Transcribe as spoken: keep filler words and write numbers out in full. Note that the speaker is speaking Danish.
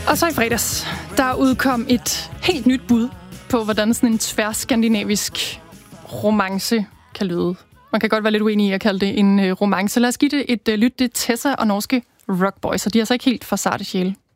Og så i fredags, der udkom et helt nyt bud på, hvordan sådan en tværskandinavisk romance kan lyde. Man kan godt være lidt uenig i at kalde det en romance. Lad os give det et lyt. Det er Tessa og norske Rockboys, og de er altså ikke helt for sarte sjæle.